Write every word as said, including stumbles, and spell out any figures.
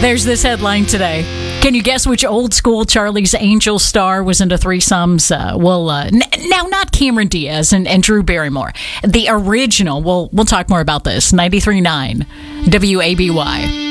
There's this headline today. Can you guess which old school Charlie's Angel star was into threesomes? Uh, well, uh, n- now not Cameron Diaz and, and Drew Barrymore. The original. We'll, we'll talk more about this. ninety-three point nine W A B Y.